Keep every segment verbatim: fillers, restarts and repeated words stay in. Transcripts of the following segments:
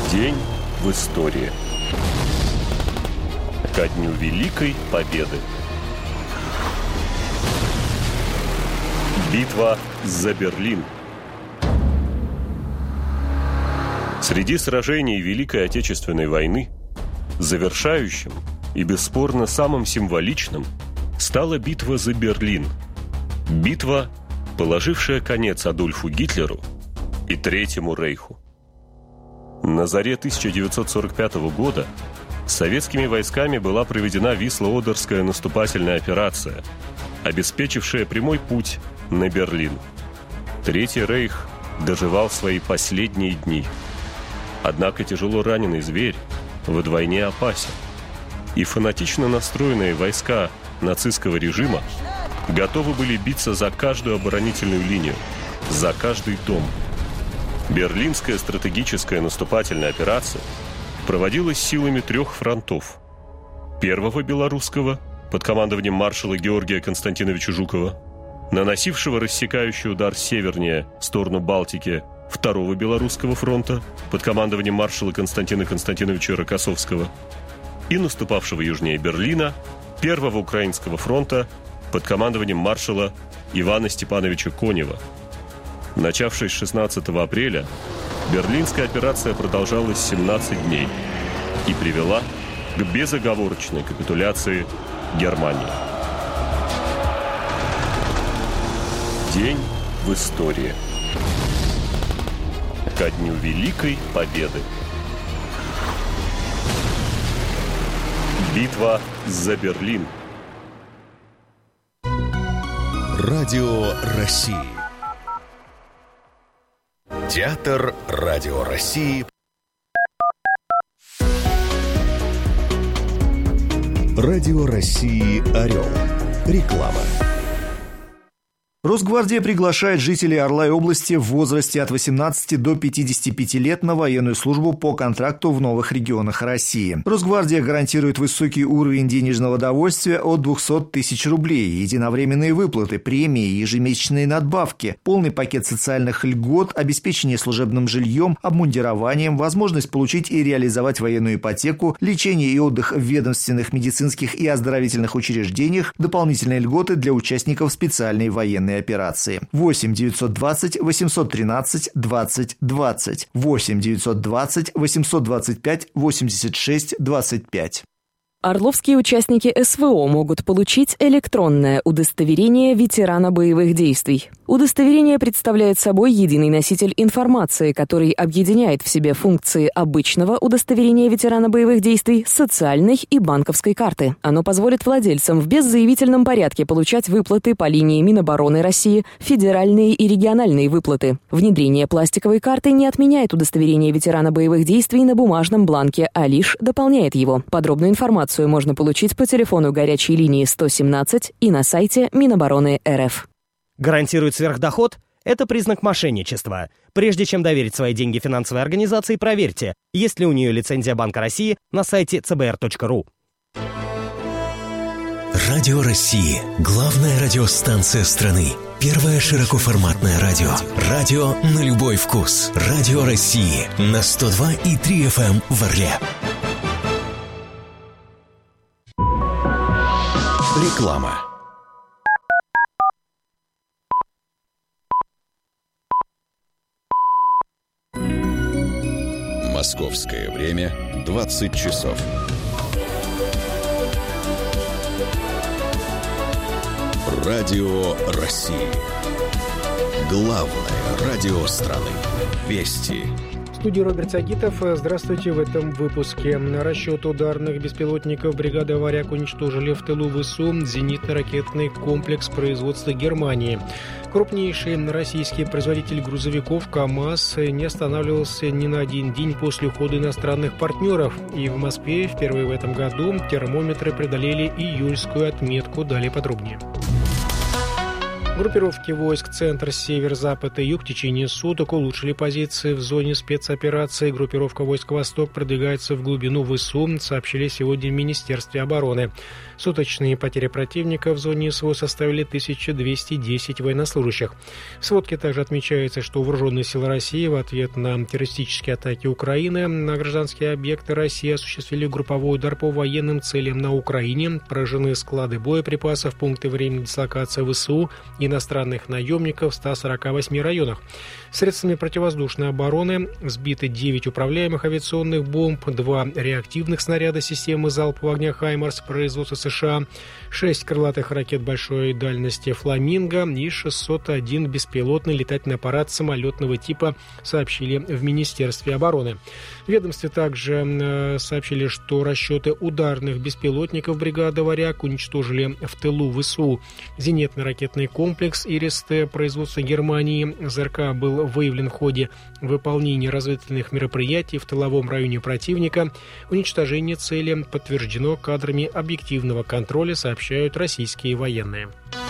День в истории. Ко дню Великой Победы. Битва за Берлин. Среди сражений Великой Отечественной войны завершающим и бесспорно самым символичным стала битва за Берлин. Битва, положившая конец Адольфу Гитлеру и Третьему Рейху. На заре тысяча девятьсот сорок пятого года советскими войсками была проведена Висло-Одерская наступательная операция, обеспечившая прямой путь на Берлин. Третий Рейх доживал свои последние дни. Однако тяжело раненый зверь вдвойне опасен. И фанатично настроенные войска нацистского режима готовы были биться за каждую оборонительную линию, за каждый дом. Берлинская стратегическая наступательная операция проводилась силами трех фронтов. Первого белорусского под командованием маршала Георгия Константиновича Жукова, наносившего рассекающий удар севернее в сторону Балтики Второго Белорусского фронта под командованием маршала Константина Константиновича Рокоссовского и наступавшего южнее Берлина Первого Украинского фронта под командованием маршала Ивана Степановича Конева. Начавшись шестнадцатого апреля, Берлинская операция продолжалась семнадцать дней и привела к безоговорочной капитуляции Германии. День в истории. Ко дню Великой Победы. Битва за Берлин. Радио России. Театр Радио России. Радио России «Орел». Реклама. Росгвардия приглашает жителей Орла и области в возрасте от восемнадцати до пятидесяти пяти лет на военную службу по контракту в новых регионах России. Росгвардия гарантирует высокий уровень денежного довольствия от двухсот тысяч рублей, единовременные выплаты, премии, ежемесячные надбавки, полный пакет социальных льгот, обеспечение служебным жильем, обмундированием, возможность получить и реализовать военную ипотеку, лечение и отдых в ведомственных, медицинских и оздоровительных учреждениях, дополнительные льготы для участников специальной военной операции. восемь девятьсот двадцать восемьсот тринадцать двадцать двадцать. восемь девятьсот двадцать восемьсот двадцать пять восемьдесят шесть двадцать пять. Орловские участники эс вэ о могут получить электронное удостоверение ветерана боевых действий. Удостоверение представляет собой единый носитель информации, который объединяет в себе функции обычного удостоверения ветерана боевых действий, социальной и банковской карты. Оно позволит владельцам в беззаявительном порядке получать выплаты по линии Минобороны России, федеральные и региональные выплаты. Внедрение пластиковой карты не отменяет удостоверение ветерана боевых действий на бумажном бланке, а лишь дополняет его. Подробную информацию можно получить по телефону горячей линии сто семнадцать и на сайте Минобороны эр эф. Гарантирует сверхдоход? Это признак мошенничества. Прежде чем доверить свои деньги финансовой организации, проверьте, есть ли у нее лицензия Банка России на сайте цэ бэ эр точка ру. Радио России. Главная радиостанция страны. Первое широкоформатное радио. Радио на любой вкус. Радио России на сто два и три эф эм в Орле. Реклама. Московское время двадцать часов. Радио России. Главное радио страны. Вести. В студии Роберт Сагитов. Здравствуйте. В этом выпуске. Расчет ударных беспилотников бригады «Варяг» уничтожили в тылу ВСУ зенитно-ракетный комплекс производства Германии. Крупнейший российский производитель грузовиков КАМАЗ не останавливался ни на один день после ухода иностранных партнеров. И в Москве впервые в этом году термометры преодолели июльскую отметку. Далее подробнее. Группировки войск «Центр», «Север», «Запад» и «Юг» в течение суток улучшили позиции в зоне спецоперации. Группировка войск «Восток» продвигается в глубину ВСУ, сообщили сегодня в Министерстве обороны. Суточные потери противника в зоне СВО составили тысяча двести десять военнослужащих. В сводке также отмечается, что вооруженные силы России в ответ на террористические атаки Украины на гражданские объекты России осуществили групповой удар по военным целям на Украине, поражены склады боеприпасов, пункты временной дислокации ВСУ и иностранных наемников в ста сорока восьми районах. Средствами противовоздушной обороны сбиты девять управляемых авиационных бомб, два реактивных снаряда системы залпового огня «Хаймарс» производства США, шесть крылатых ракет большой дальности «Фламинго» и шестьсот один беспилотный летательный аппарат самолетного типа, сообщили в Министерстве обороны. В ведомстве также сообщили, что расчеты ударных беспилотников бригады «Варяг» уничтожили в тылу ВСУ зенитный ракетный комплекс «Ирис-Т» производства Германии. ЗРК был выявлен в ходе выполнения разведывательных мероприятий в тыловом районе противника. Уничтожение цели подтверждено кадрами объективного контроля, сообщают российские военные.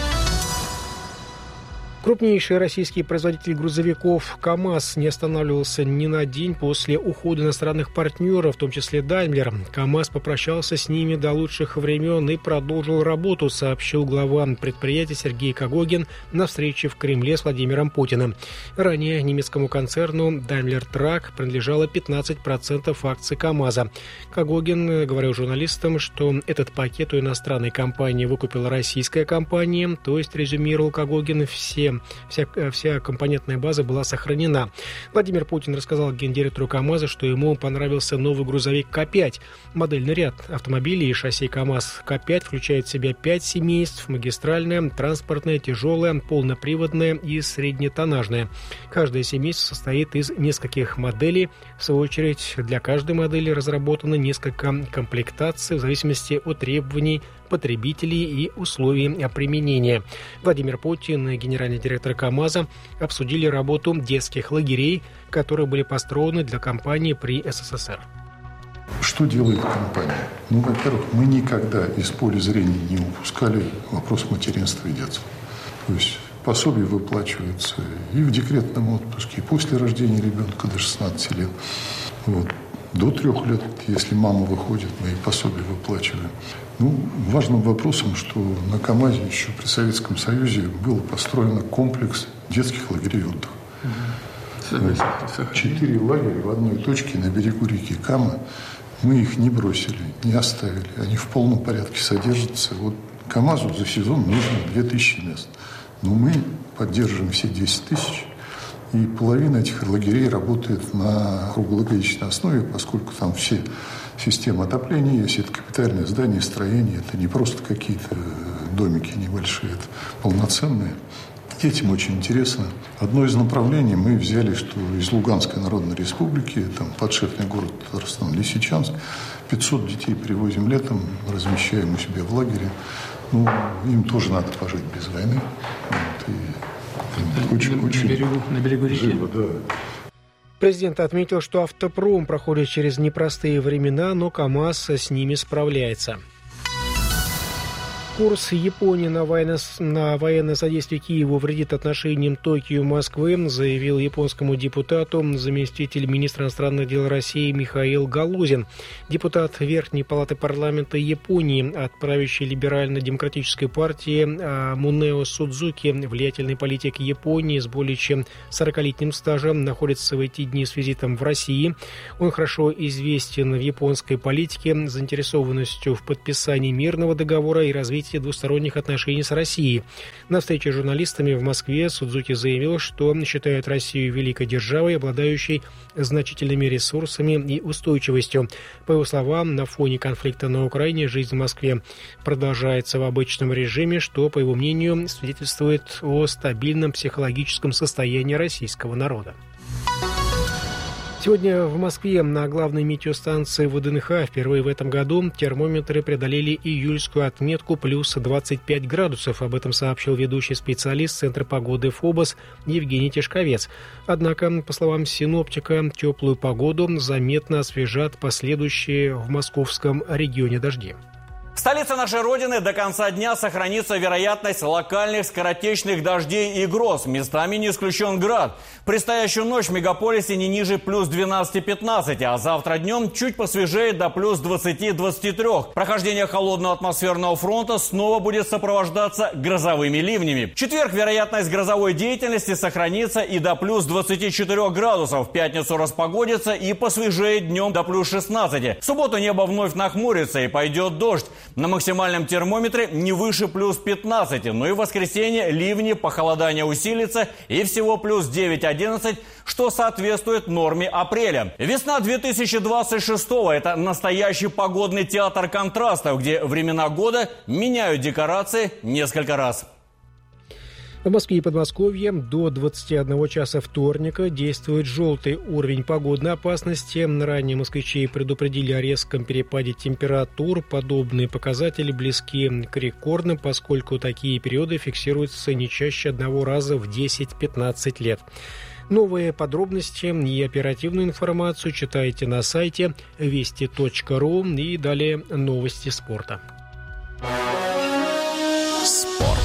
Крупнейший российский производитель грузовиков КАМАЗ не останавливался ни на день после ухода иностранных партнеров, в том числе Daimler. КАМАЗ попрощался с ними до лучших времен и продолжил работу, сообщил глава предприятия Сергей Когогин на встрече в Кремле с Владимиром Путиным. Ранее немецкому концерну Daimler Truck принадлежало пятнадцать процентов акций КАМАЗа. Когогин говорил журналистам, что этот пакет у иностранной компании выкупила российская компания, то есть, резюмировал Когогин, все Вся, вся компонентная база была сохранена. Владимир Путин рассказал гендиректору КАМАЗа, что ему понравился новый грузовик К пять. Модельный ряд автомобилей и шасси КАМАЗ К пять включает в себя пять семейств: магистральное, транспортное, тяжелое, полноприводное и среднетоннажное. Каждое семейство состоит из нескольких моделей. В свою очередь, для каждой модели разработано несколько комплектаций в зависимости от требований потребителей и условий применения. Владимир Путин и генеральный директор КАМАЗа обсудили работу детских лагерей, которые были построены для компании при СССР. Что делает компания? Ну, во-первых, мы никогда из поля зрения не упускали вопрос материнства и детства. То есть пособие выплачивается и в декретном отпуске, и после рождения ребенка до шестнадцати лет. Вот. До трех лет, если мама выходит, мы и пособие выплачиваем. Ну, важным вопросом, что на КАМАЗе еще при Советском Союзе был построен комплекс детских лагерей отдыха. Четыре лагеря в одной точке на берегу реки Кама. Мы их не бросили, не оставили. Они в полном порядке содержатся. Вот КАМАЗу за сезон нужно две тысячи мест. Но мы поддерживаем все десять тысяч. И половина этих лагерей работает на круглогодичной основе, поскольку там все системы отопления есть, это капитальное здание, строение, это не просто какие-то домики небольшие, это полноценные. Детям очень интересно. Одно из направлений мы взяли, что из Луганской Народной Республики, там подшефный город Татарстан, Лисичанск, пятьсот детей привозим летом, размещаем у себя в лагере. Ну, им тоже надо пожить без войны. Вот, и Очень, на, очень на, берегу, на берегу реки. Живо, да. Президент отметил, что автопром проходит через непростые времена, но КАМАЗ с ними справляется. Курс Японии на военное, на военное содействие Киеву вредит отношениям Токио и Москвы, заявил японскому депутату заместитель министра иностранных дел России Михаил Галузин. Депутат Верхней палаты парламента Японии от правящей либерально-демократической партии Мунео Судзуки, влиятельный политик Японии с более чем сорокалетним стажем, находится в эти дни с визитом в России. Он хорошо известен в японской политике заинтересованностью в подписании мирного договора и развитии двусторонних отношений с Россией. На встрече с журналистами в Москве Судзуки заявил, что считает Россию великой державой, обладающей значительными ресурсами и устойчивостью. По его словам, на фоне конфликта на Украине жизнь в Москве продолжается в обычном режиме, что, по его мнению, свидетельствует о стабильном психологическом состоянии российского народа. Сегодня в Москве на главной метеостанции ВДНХ впервые в этом году термометры преодолели июльскую отметку плюс двадцать пять градусов. Об этом сообщил ведущий специалист Центра погоды ФОБОС Евгений Тишковец. Однако, по словам синоптика, теплую погоду заметно освежат последующие в московском регионе дожди. В столице нашей Родины до конца дня сохранится вероятность локальных скоротечных дождей и гроз. Местами не исключен град. В предстоящую ночь в мегаполисе не ниже плюс двенадцати-пятнадцати, а завтра днем чуть посвежеет до плюс двадцати-двадцати трёх. Прохождение холодного атмосферного фронта снова будет сопровождаться грозовыми ливнями. В четверг вероятность грозовой деятельности сохранится и до плюс двадцати четырёх градусов. В пятницу распогодится и посвежеет днем до плюс шестнадцати. В субботу небо вновь нахмурится и пойдет дождь. На максимальном термометре не выше плюс пятнадцати. Ну и в воскресенье ливни, похолодание усилится и всего плюс девять-одиннадцать, что соответствует норме апреля. Весна две тысячи двадцать шестого – это настоящий погодный театр контрастов, где времена года меняют декорации несколько раз. В Москве и Подмосковье до двадцати одного часа вторника действует желтый уровень погодной опасности. Ранее москвичей предупредили о резком перепаде температур. Подобные показатели близки к рекордным, поскольку такие периоды фиксируются не чаще одного раза в десять-пятнадцать лет. Новые подробности и оперативную информацию читайте на сайте вести точка ру и далее новости спорта. Спорт.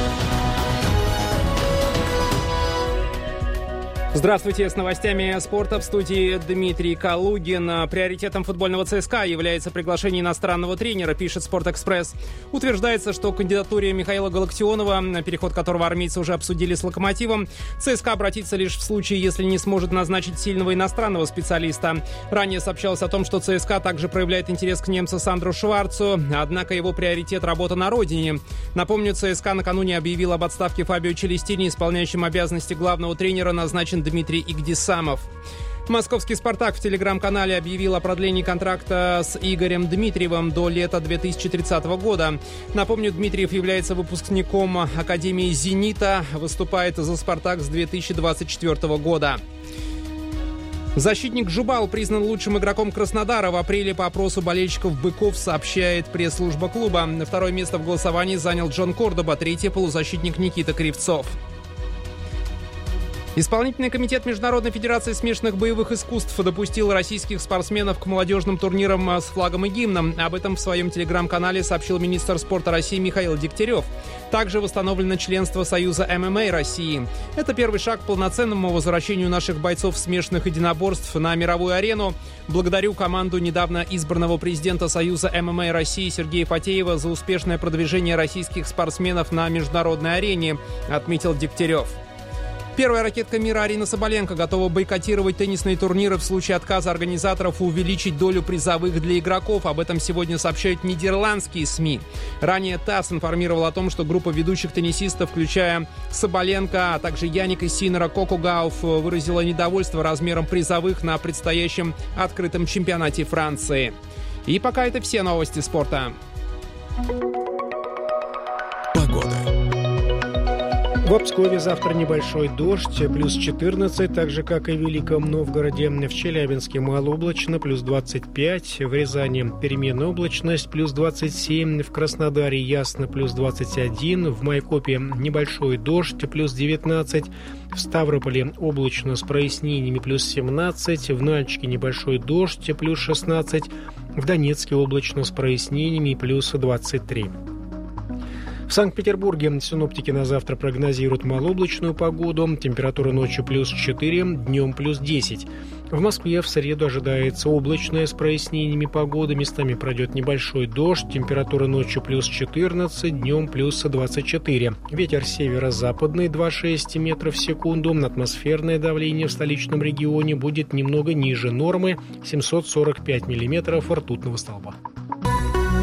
Здравствуйте, с новостями спорта в студии Дмитрий Калугин. Приоритетом футбольного ЦСКА является приглашение иностранного тренера, пишет «Спортэкспресс». Утверждается, что к кандидатуре Михаила Галактионова, переход которого армейцы уже обсудили с «Локомотивом», ЦСКА обратится лишь в случае, если не сможет назначить сильного иностранного специалиста. Ранее сообщалось о том, что ЦСКА также проявляет интерес к немцу Сандру Шварцу, однако его приоритет – работа на родине. Напомню, ЦСКА накануне объявил об отставке Фабио Челестини, исполняющим обязанности главного тренера назначен Дмитрий Игдисамов. Московский «Спартак» в телеграм-канале объявил о продлении контракта с Игорем Дмитриевым до лета две тысячи тридцатого года. Напомню, Дмитриев является выпускником Академии «Зенита», выступает за «Спартак» с две тысячи двадцать четвёртого года. Защитник Жубал признан лучшим игроком Краснодара. В апреле по опросу болельщиков «Быков», сообщает пресс-служба клуба. Второе место в голосовании занял Джон Кордоба, третье – полузащитник Никита Кривцов. Исполнительный комитет Международной федерации смешанных боевых искусств допустил российских спортсменов к молодежным турнирам с флагом и гимном. Об этом в своем телеграм-канале сообщил министр спорта России Михаил Дегтярев. Также восстановлено членство Союза эм эм а России. Это первый шаг к полноценному возвращению наших бойцов смешанных единоборств на мировую арену. Благодарю команду недавно избранного президента Союза эм эм а России Сергея Фатеева за успешное продвижение российских спортсменов на международной арене, отметил Дегтярев. Первая ракетка мира Арина Соболенко готова бойкотировать теннисные турниры в случае отказа организаторов увеличить долю призовых для игроков. Об этом сегодня сообщают нидерландские СМИ. Ранее ТАСС информировал о том, что группа ведущих теннисистов, включая Соболенко, а также Яника Синнера, Коко Гауф, выразила недовольство размером призовых на предстоящем открытом чемпионате Франции. И пока это все новости спорта. Погода. В Пскове завтра небольшой дождь, плюс четырнадцать, так же, как и в Великом Новгороде. В Челябинске малооблачно, плюс двадцать пять. В Рязани переменная облачность, плюс двадцать семь. В Краснодаре ясно, плюс двадцать один. В Майкопе небольшой дождь, плюс девятнадцать. В Ставрополе облачно с прояснениями, плюс семнадцать. В Нальчике небольшой дождь, плюс шестнадцать. В Донецке облачно с прояснениями, плюс двадцать три. В Санкт-Петербурге синоптики на завтра прогнозируют малооблачную погоду. Температура ночью плюс четыре, днем плюс десять. В Москве в среду ожидается облачная с прояснениями погода. Местами пройдет небольшой дождь. Температура ночью плюс четырнадцать, днем плюс двадцать четыре. Ветер северо-западный двадцать шесть метров в секунду. Атмосферное давление в столичном регионе будет немного ниже нормы — семьсот сорок пять миллиметров ртутного столба.